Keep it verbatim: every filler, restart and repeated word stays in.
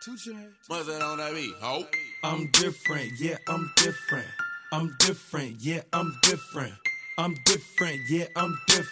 Two chains. What's that on that beat, ho? I'm different, yeah, I'm different. I'm different, yeah, I'm different. I'm different, yeah, I'm different.